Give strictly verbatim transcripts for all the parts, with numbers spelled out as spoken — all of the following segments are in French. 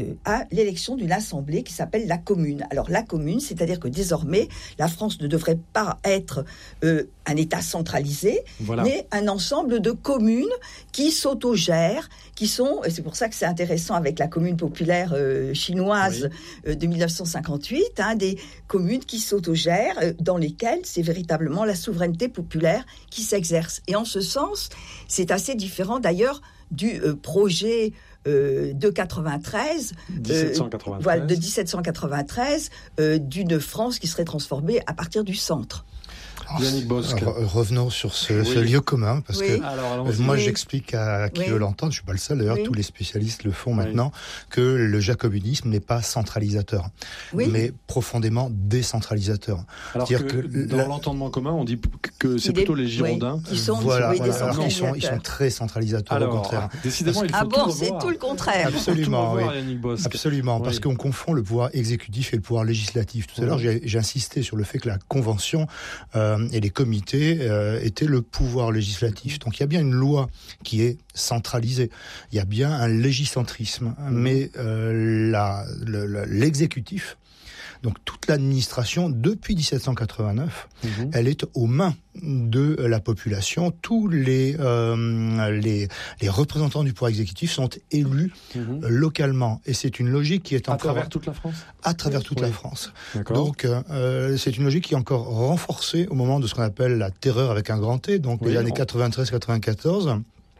à l'élection d'une assemblée qui s'appelle la commune. Alors la commune, c'est-à-dire que désormais, la France ne devrait pas être euh, un État centralisé, voilà. mais un ensemble de communes qui s'autogèrent, qui sont, et c'est pour ça que c'est intéressant avec la commune populaire euh, chinoise oui. euh, de dix-neuf cent cinquante-huit, hein, des communes qui s'autogèrent, euh, dans lesquelles c'est véritablement la souveraineté populaire qui s'exerce. Et en ce sens, c'est assez différent d'ailleurs du euh, projet Euh, de quatre-vingt-treize, dix-sept cent quatre-vingt-treize. Euh, voilà, de dix-sept cent quatre-vingt-treize, euh, d'une France qui serait transformée à partir du centre. Yannick Bosc. Revenons sur ce, oui. ce lieu commun, parce oui. que alors, moi oui. j'explique à qui oui. veut l'entendre, je ne suis pas le seul d'ailleurs, oui. tous les spécialistes le font oui. maintenant, que le jacobinisme n'est pas centralisateur, oui. mais profondément décentralisateur. Alors que, que dans la... l'entendement commun, on dit que c'est plutôt les Girondins. Oui. Ils sont, voilà, voilà. Alors qu'ils sont, ils sont très centralisateurs alors, au contraire. Décidément, il faut ah bon, tout c'est tout le contraire. Absolument, revoir, oui. Absolument, oui. parce qu'on confond le pouvoir exécutif et le pouvoir législatif. Tout à oui. l'heure, j'ai, j'ai insisté sur le fait que la Convention euh, et les comités Euh, était le pouvoir législatif. Donc il y a bien une loi qui est centralisée. Il y a bien un légicentrisme. Mais euh, la, le, le, l'exécutif, donc toute l'administration, depuis dix-sept cent quatre-vingt-neuf, mmh. elle est aux mains de la population. Tous les, euh, les, les représentants du pouvoir exécutif sont élus mmh. euh, localement. Et c'est une logique qui est à encore... À travers toute la France À travers toute oui. la France. D'accord. Donc, euh, c'est une logique qui est encore renforcée au moment de ce qu'on appelle la terreur avec un grand T, donc oui, les années on... quatre-vingt-treize quatre-vingt-quatorze.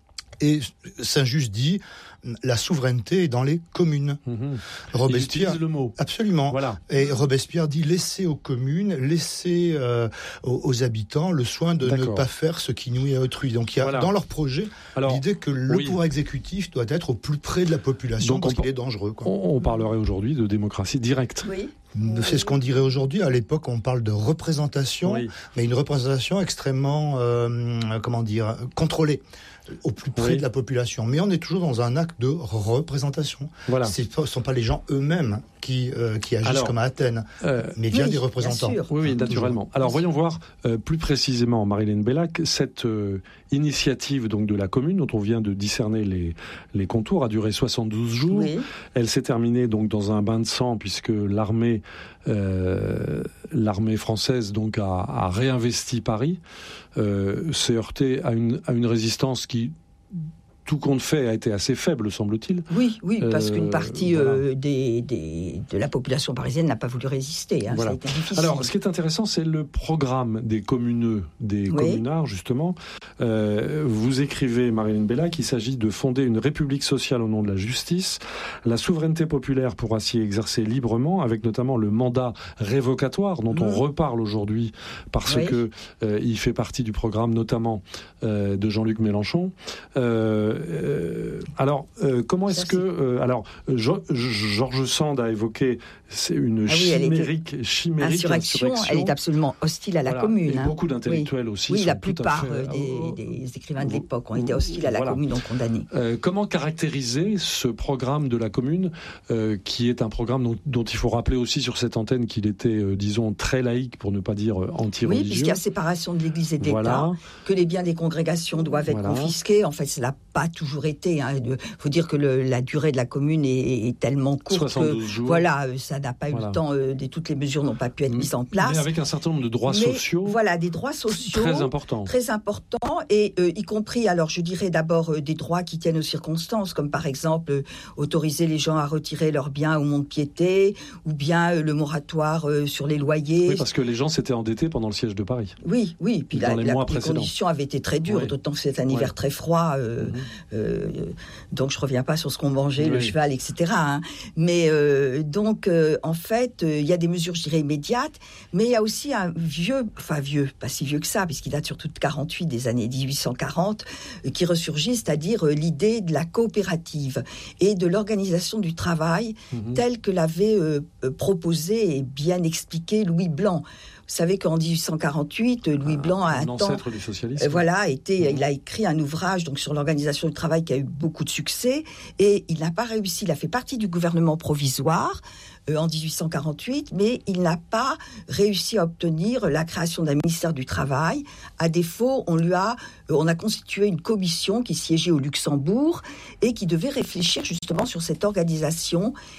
Et Saint-Just dit, la souveraineté est dans les communes. Mmh. Robespierre, le mot. Absolument. Voilà. Et Robespierre dit, laissez aux communes, laissez euh, aux, aux habitants le soin de D'accord. ne pas faire ce qui nuit à autrui. Donc il y a voilà. dans leur projet Alors, l'idée que le oui. pouvoir exécutif doit être au plus près de la population Donc parce on, qu'il est dangereux. Quoi. On, on parlerait aujourd'hui de démocratie directe. Oui. C'est ce qu'on dirait aujourd'hui. À l'époque, on parle de représentation, oui. mais une représentation extrêmement, euh, comment dire, contrôlée, au plus près oui. de la population. Mais on est toujours dans un acte de représentation. Voilà. Ce ne sont pas les gens eux-mêmes qui, euh, qui agissent Alors, comme à Athènes, euh, mais bien oui, des représentants. Bien oui, oui, naturellement. Alors, voyons voir euh, plus précisément, Marie-Hélène Bellac, cette euh, initiative donc, de la commune, dont on vient de discerner les, les contours, a duré soixante-douze jours. Oui. Elle s'est terminée donc, dans un bain de sang, puisque l'armée, euh, l'armée française donc, a, a réinvesti Paris, euh, s'est heurtée à une, à une résistance qui... tout compte fait, a été assez faible, semble-t-il. Oui, oui, parce euh, qu'une partie voilà. euh, des, des, de la population parisienne n'a pas voulu résister. Hein, voilà. Ça a été difficile. Alors, ce qui est intéressant, c'est le programme des communeux, des oui. communards, justement. Euh, vous écrivez, Marie-Hélène Bellac, qu'il s'agit de fonder une république sociale au nom de la justice. La souveraineté populaire pourra s'y exercer librement, avec notamment le mandat révocatoire, dont mmh. on reparle aujourd'hui, parce oui. que euh, il fait partie du programme, notamment, euh, de Jean-Luc Mélenchon. Euh, Euh, alors, euh, comment est-ce Ça, que... Euh, alors, jo- Georges Sand a évoqué c'est une ah oui, chimérique, chimérique insurrection, insurrection. Elle est absolument hostile à la voilà. commune. Et hein. beaucoup d'intellectuels oui. aussi. Oui, sont la tout plupart à fait... des, des écrivains de l'époque ont été hostiles à la voilà. commune, ont condamné. Euh, comment caractériser ce programme de la commune, euh, qui est un programme dont, dont il faut rappeler aussi sur cette antenne qu'il était, euh, disons, très laïque, pour ne pas dire euh, anti-religieux. Oui, puisqu'il y a séparation de l'Église et de voilà. l'État, que les biens des congrégations doivent être voilà. confisqués. En fait, ça n'a pas toujours été. Il hein, faut dire que le, la durée de la commune est, est tellement courte soixante-douze que jours. Voilà, ça n'a pas voilà. eu le temps. Euh, des, toutes les mesures n'ont pas pu être mises en place. Mais avec un certain nombre de droits Mais, sociaux. Voilà, des droits sociaux très importants. Très importants, et euh, y compris, alors je dirais d'abord euh, des droits qui tiennent aux circonstances, comme par exemple euh, autoriser les gens à retirer leurs biens au mont-de-piété, ou bien euh, le moratoire euh, sur les loyers. Oui, parce que les gens s'étaient endettés pendant le siège de Paris. Oui, oui. Puis la, les, la, mois les conditions avaient été très dures, oui. d'autant que c'est un hiver oui. très froid. Euh, mmh. euh, donc je reviens pas sur ce qu'on mangeait, oui. le cheval, et cetera. Hein. Mais euh, donc, euh, en fait, il euh, y a des mesures, je dirais, immédiates, mais il y a aussi un vieux, enfin vieux, pas si vieux que ça, puisqu'il date surtout de quarante-huit, des années dix-huit cent quarante, euh, qui ressurgit, c'est-à-dire euh, l'idée de la coopérative et de l'organisation du travail, mmh. telle que l'avait euh, proposé et bien expliqué Louis Blanc. Vous savez qu'en dix-huit cent quarante-huit, Louis ah, Blanc a un, un temps, ancêtre du socialisme. Euh, voilà, été, mmh. il a écrit un ouvrage donc sur l'organisation du travail qui a eu beaucoup de succès, et il n'a pas réussi. Il a fait partie du gouvernement provisoire euh, en dix-huit cent quarante-huit, mais il n'a pas réussi à obtenir la création d'un ministère du travail. À défaut, on lui a, euh, on a constitué une commission qui siégeait au Luxembourg et qui devait réfléchir justement sur cette organisation.